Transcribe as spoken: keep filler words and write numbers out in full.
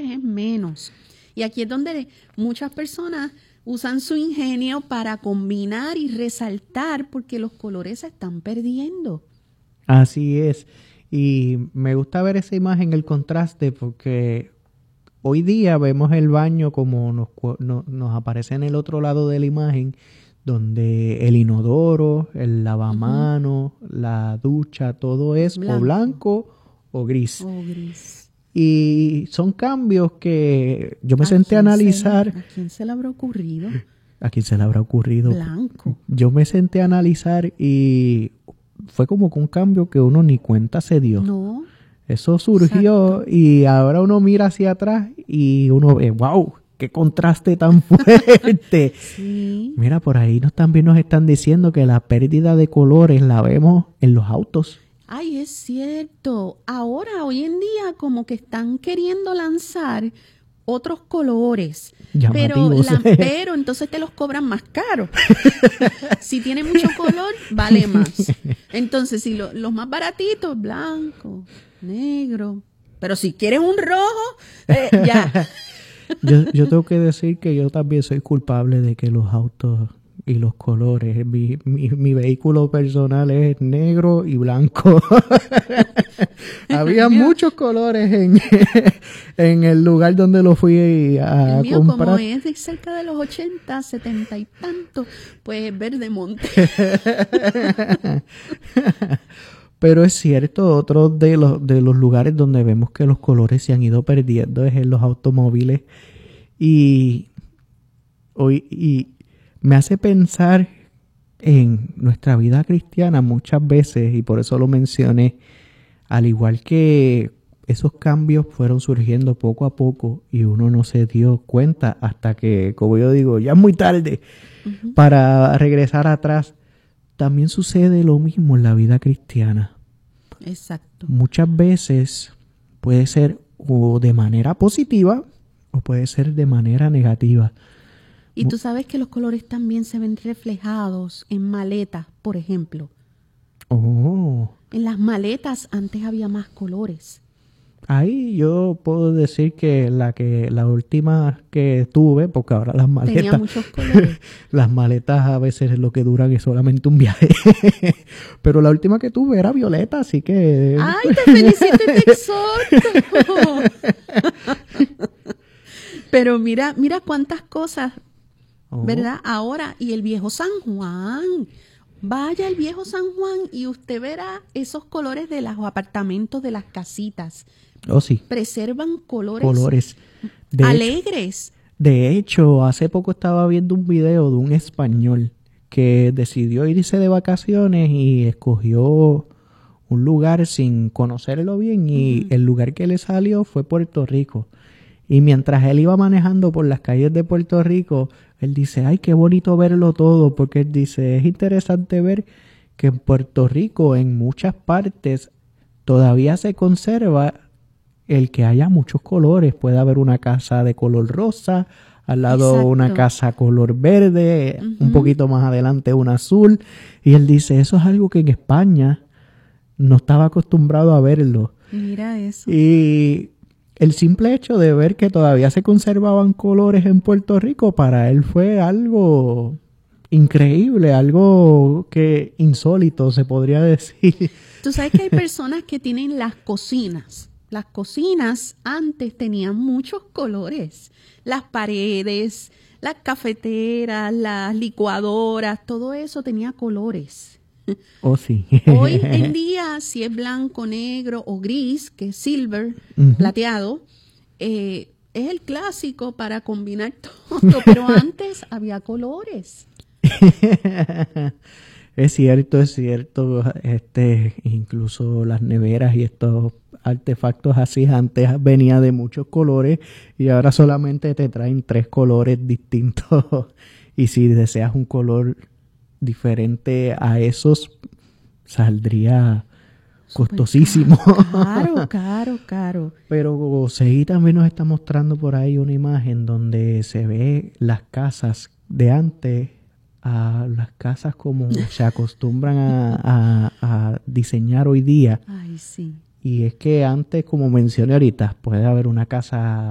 colores es menos. Y aquí es donde muchas personas usan su ingenio para combinar y resaltar porque los colores se están perdiendo. Así es. Y me gusta ver esa imagen, el contraste, porque hoy día vemos el baño como nos, no, nos aparece en el otro lado de la imagen, donde el inodoro, el lavamanos, uh-huh. la ducha, todo es blanco. o blanco o gris. O gris. Y son cambios que yo me ¿A senté a analizar. Se, ¿A quién se le habrá ocurrido? ¿A quién se le habrá ocurrido? Blanco. Yo me senté a analizar y fue como que un cambio que uno ni cuenta se dio. No. Eso surgió. Exacto. Y ahora uno mira hacia atrás y uno ve, wow, qué contraste tan fuerte. Sí. Mira, por ahí nos, también nos están diciendo que la pérdida de colores la vemos en los autos. Ay, es cierto. Ahora, hoy en día, como que están queriendo lanzar otros colores. Pero, la, pero entonces te los cobran más caro. Si tiene mucho color, vale más. Entonces, si lo, los más baratitos, blanco, negro. Pero si quieres un rojo, eh, ya. yo, yo tengo que decir que yo también soy culpable de que los autos y los colores, mi, mi, mi vehículo personal es negro y blanco. Había muchos colores en, en el lugar donde lo fui a el mío, comprar. Como es de cerca de los ochenta, setenta y tanto, pues verde monte. Pero es cierto, otro de los, de los lugares donde vemos que los colores se han ido perdiendo es en los automóviles. Y hoy y me hace pensar en nuestra vida cristiana muchas veces, y por eso lo mencioné, al igual que esos cambios fueron surgiendo poco a poco y uno no se dio cuenta hasta que, como yo digo, ya es muy tarde uh-huh. para regresar atrás. También sucede lo mismo en la vida cristiana. Exacto. Muchas veces puede ser o de manera positiva o puede ser de manera negativa. Y tú sabes que los colores también se ven reflejados en maletas, por ejemplo. Oh. En las maletas antes había más colores. Ahí yo puedo decir que la que la última que tuve, porque ahora las maletas tenía muchos colores. Las maletas a veces lo que duran es solamente un viaje. Pero la última que tuve era violeta, así que ¡ay, te felicito y te exhorto! Pero mira, mira cuántas cosas, oh. ¿verdad? Ahora, y el viejo San Juan. Vaya el viejo San Juan y usted verá esos colores de los apartamentos, de las casitas. Oh, sí. Preservan colores, colores. De alegres. Hecho, de hecho, hace poco estaba viendo un video de un español que decidió irse de vacaciones y escogió un lugar sin conocerlo bien y uh-huh. el lugar que le salió fue Puerto Rico. Y mientras él iba manejando por las calles de Puerto Rico, él dice, ay, qué bonito verlo todo, porque él dice, es interesante ver que en Puerto Rico, en muchas partes, todavía se conserva el que haya muchos colores. Puede haber una casa de color rosa, al lado Exacto. una casa color verde, uh-huh. un poquito más adelante una azul. Y él dice, eso es algo que en España no estaba acostumbrado a verlo. Mira eso. Y el simple hecho de ver que todavía se conservaban colores en Puerto Rico, para él fue algo increíble, algo que insólito se podría decir. Tú sabes que hay personas que tienen las cocinas. Las cocinas antes tenían muchos colores. Las paredes, las cafeteras, las licuadoras, todo eso tenía colores. Oh, sí. Hoy en día, si es blanco, negro o gris, que es silver, uh-huh. plateado, eh, es el clásico para combinar todo, pero antes había colores. Es cierto, es cierto. Este, incluso las neveras y estos artefactos así antes venía de muchos colores y ahora solamente te traen tres colores distintos. Y si deseas un color diferente a esos, saldría costosísimo. Caro, caro, caro. Pero seguí también nos está mostrando por ahí una imagen donde se ve las casas de antes a las casas como se acostumbran a, a, a diseñar hoy día. Ay, sí. Y es que antes, como mencioné ahorita, puede haber una casa